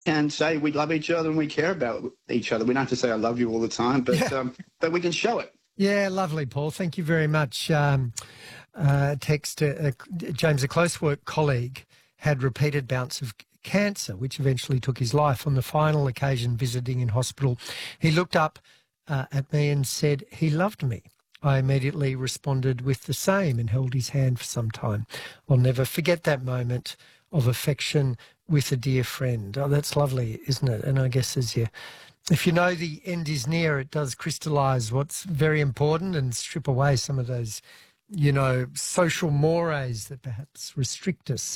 and say we love each other and we care about each other. We don't have to say I love you all the time, but we can show it. Yeah, lovely, Paul. Thank you very much. James, a close work colleague, had repeated bouts of cancer, which eventually took his life. On the final occasion visiting in hospital, he looked up at me and said he loved me. I immediately responded with the same and held his hand for some time. I'll never forget that moment of affection with a dear friend. Oh, that's lovely, isn't it? And I guess if you know the end is near, it does crystallise what's very important and strip away some of those, social mores that perhaps restrict us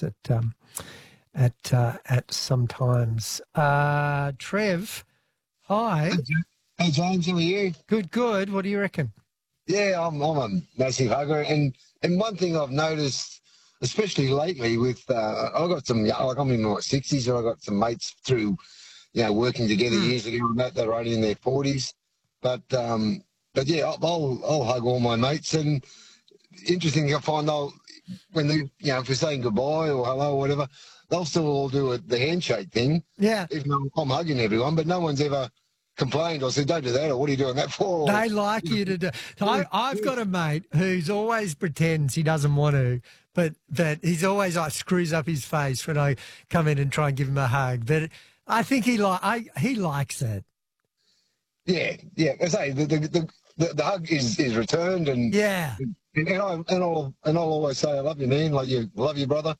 at some times. Trev, hi. Hey, James, how are you? Good. What do you reckon? Yeah, I'm a massive hugger, and one thing I've noticed, especially lately, with I've got some, I'm in my 60s, so I've got some mates through, working together years ago, and that they're only in their 40s, but yeah, I'll hug all my mates, and interesting, I find when they, if we're saying goodbye or hello or whatever, they'll still all do the handshake thing. Yeah. Even though I'm hugging everyone, but no one's ever complained or said, don't do that, or what are you doing that for? They like you to do. I've got a mate who's always pretends he doesn't want to, but he's always screws up his face when I come in and try and give him a hug. But I think he likes it. Yeah. I say the hug is returned, and yeah, and I'll always say I love you, man, like you love your brother,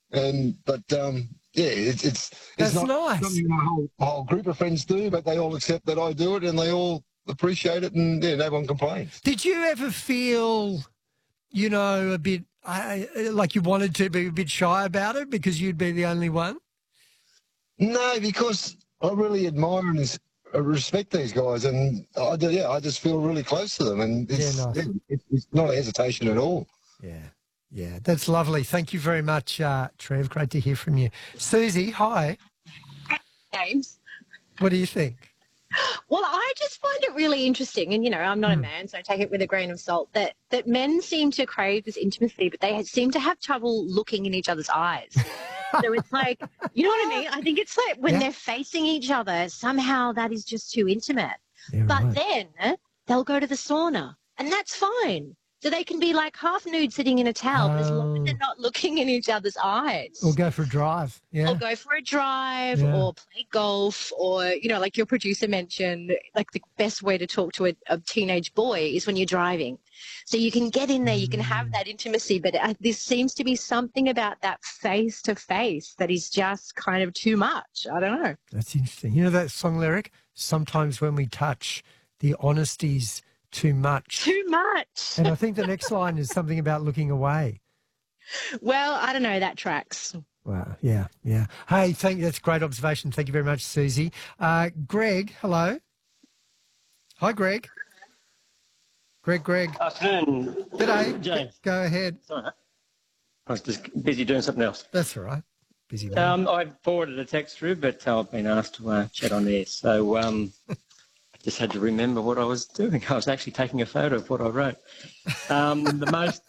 yeah, it's that's not nice. Something my whole group of friends do, but they all accept that I do it, and they all appreciate it, and no one complains. Did you ever feel, a bit like you wanted to be a bit shy about it because you'd be the only one? No, because I really admire and respect these guys, and I just feel really close to them, and it's not a hesitation at all. Yeah, that's lovely. Thank you very much, Trev. Great to hear from you. Susie, hi. James. What do you think? Well, I just find it really interesting, and, I'm not a man, so I take it with a grain of salt, that men seem to crave this intimacy, but they seem to have trouble looking in each other's eyes. So it's like, you know what I mean? I think it's like when they're facing each other, somehow that is just too intimate. Yeah, but then they'll go to the sauna, and that's fine. So they can be like half nude sitting in a towel, but as long as they're not looking in each other's eyes. Or go for a drive. Yeah. Or go for a drive or play golf or, like your producer mentioned, like the best way to talk to a teenage boy is when you're driving. So you can get in there, you can have that intimacy, but there seems to be something about that face-to-face that is just kind of too much. I don't know. That's interesting. You know that song lyric? Sometimes when we touch, the honesty's too much. Too much. And I think the next line is something about looking away. Well, I don't know. That tracks. Wow. Yeah. Hey, that's a great observation. Thank you very much, Susie. Greg, hello. Hi, Greg. Greg. Afternoon. G'day. James. Go ahead. Sorry. I was just busy doing something else. That's all right. Busy man. I forwarded a text through, but I've been asked to chat on air. So just had to remember what I was doing. I was actually taking a photo of what I wrote. The most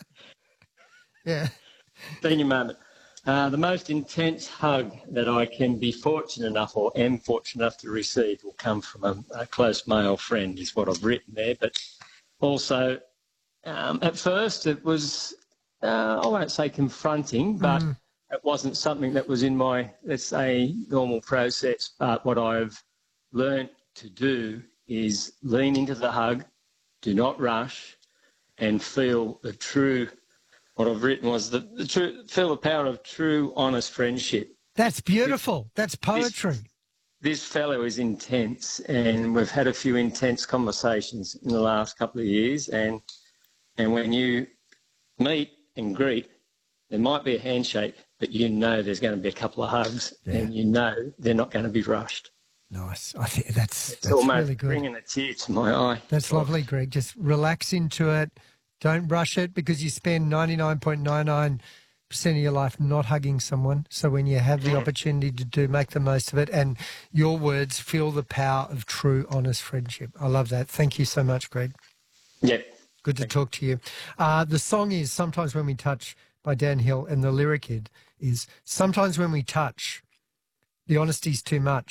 senior moment. The most intense hug that I can be fortunate enough or am fortunate enough to receive will come from a close male friend is what I've written there. But also, at first it was, I won't say confronting, but it wasn't something that was in my, let's say, normal process. But what I've learnt to do is lean into the hug, do not rush, and feel the true, what I've written was feel the power of true, honest friendship. That's beautiful. That's poetry. This fellow is intense, and we've had a few intense conversations in the last couple of years, and when you meet and greet, there might be a handshake, but there's going to be a couple of hugs, and they're not going to be rushed. Nice. I think that's almost really good. Bringing a tear to my eye. That's lovely, Greg. Just relax into it. Don't rush it because you spend 99.99% of your life not hugging someone. So when you have the opportunity to make the most of it. And your words, feel the power of true, honest friendship. I love that. Thank you so much, Greg. Yeah. Good to talk to you. The song is Sometimes When We Touch by Dan Hill, and the lyric is sometimes when we touch, The honesty's too much.